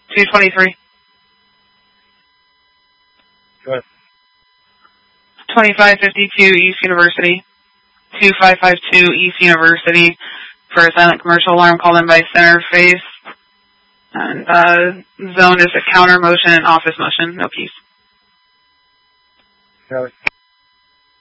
223. Go ahead. 2552 East University. 2552 East University for a silent commercial alarm called in by Centerface. And zone is a counter motion and office motion. No keys. Got it.